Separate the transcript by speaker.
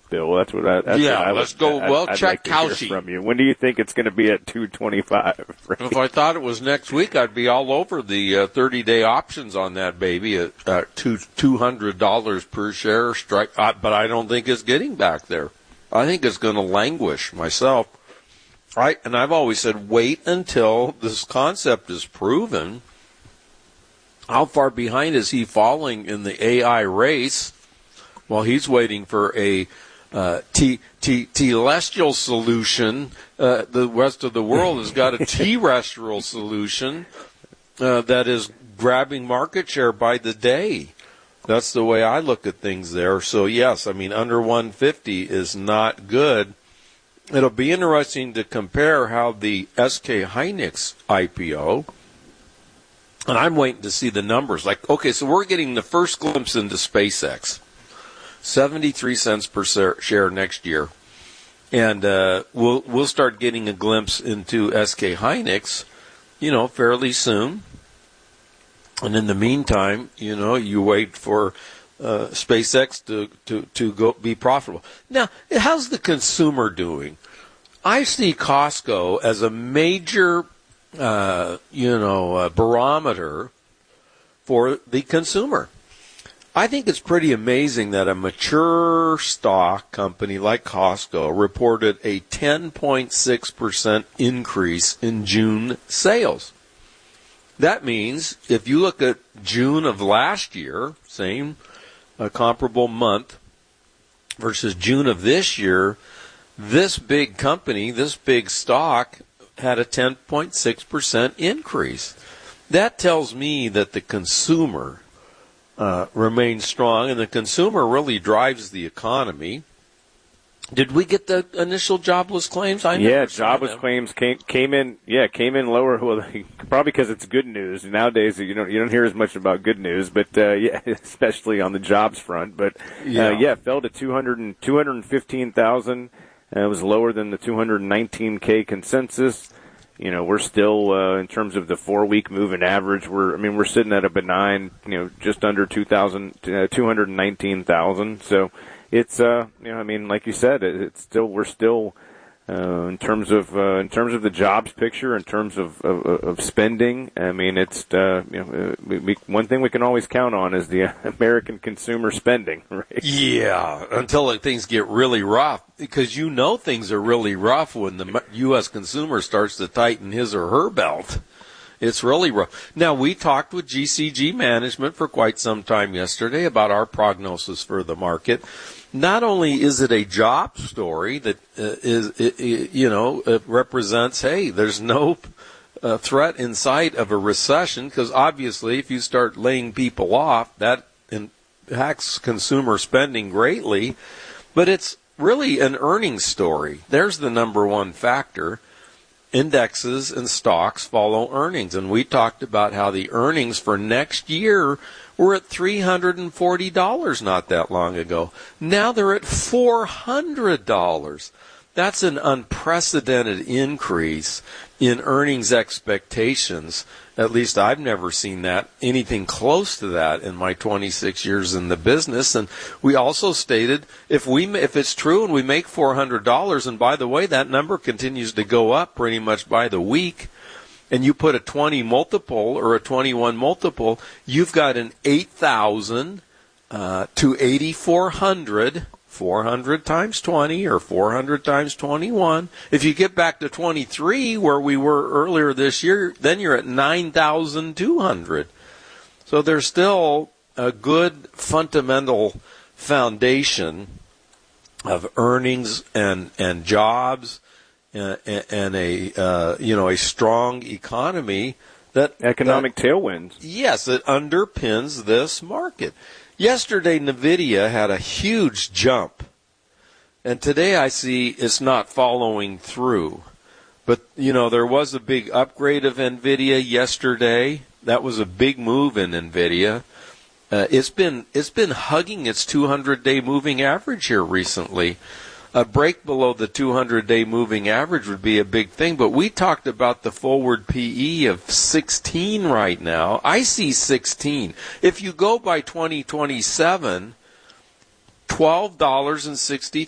Speaker 1: Bill. That's what I
Speaker 2: let's go. Well, check Kalshi
Speaker 1: from you. When do you think it's going to be at 225? Right?
Speaker 2: If I thought it was next week, I'd be all over the 30-day options on that baby at $200 per share strike. But I don't think it's getting back there. I think it's going to languish myself. Right, and I've always said wait until this concept is proven. How far behind is he falling in the AI race? Well, he's waiting for a telestial solution. The rest of the world has got a terrestrial solution that is grabbing market share by the day. That's the way I look at things there. So, yes, I mean, under 150 is not good. It'll be interesting to compare how the SK Hynix IPO, and I'm waiting to see the numbers. Like, okay, so we're getting the first glimpse into SpaceX. 73 cents per share next year. And we'll start getting a glimpse into SK Hynix, fairly soon. And in the meantime, you wait for SpaceX to go be profitable. Now, how's the consumer doing? I see Costco as a major, barometer for the consumer. I think it's pretty amazing that a mature stock company like Costco reported a 10.6% increase in June sales. That means if you look at June of last year, same comparable month, versus June of this year, this big company, this big stock, had a 10.6% increase. That tells me that the consumer remains strong, and the consumer really drives the economy. Did we get the initial jobless claims?
Speaker 1: Jobless claims came in lower. Well, probably because it's good news. Nowadays, you don't hear as much about good news, but especially on the jobs front. But it fell to 215,000. It was lower than the 219K consensus. We're still in terms of the 4-week moving average. We're sitting at a benign, just under 219,000. So it's like you said, we're still in terms of the jobs picture, in terms of spending. It's one thing we can always count on is the American consumer spending, right?
Speaker 2: Yeah, until things get really rough, because things are really rough when the U.S. consumer starts to tighten his or her belt. It's really rough. Now, we talked with GCG management for quite some time yesterday about our prognosis for the market. Not only is it a job story that represents, hey, there's no threat in sight of a recession, because obviously if you start laying people off, that impacts consumer spending greatly. But it's really an earnings story. There's the number one factor. Indexes and stocks follow earnings. And we talked about how the earnings for next year were at $340 not that long ago. Now they're at $400. That's an unprecedented increase in earnings expectations. At least I've never seen anything close to that in my 26 years in the business. And we also stated if it's true and we make $400, and by the way, that number continues to go up pretty much by the week, and you put a 20 multiple or a 21 multiple, you've got an 8,000 to 8,400. 400 times 20 or 400 times 21. If you get back to 23 where we were earlier this year, then you're at 9,200. So there's still a good fundamental foundation of earnings and jobs and a strong economy that
Speaker 1: economic tailwinds.
Speaker 2: Yes, it underpins this market. Yesterday, NVIDIA had a huge jump, and today I see it's not following through. But, there was a big upgrade of NVIDIA yesterday. That was a big move in NVIDIA. It's been hugging its 200-day moving average here recently. A break below the 200-day moving average would be a big thing, but we talked about the forward PE of 16 right now. I see 16. If you go by 2027, $12.63